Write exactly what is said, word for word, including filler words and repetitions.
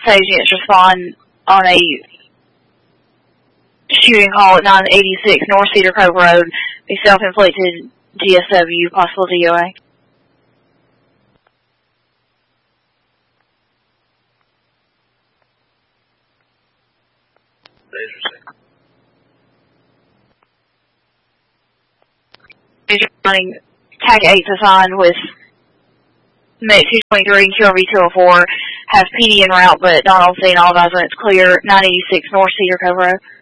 stage units respond on a shooting call at nine eighty-six North Cedar Cove Road, a self-inflicted G S W, possible D O A. Running tag eight assigned with Mate two twenty-three and Q R V two oh four, has P D en route, but not on scene. All advise when it's clear. nine eighty-six North Cedar Cove Road.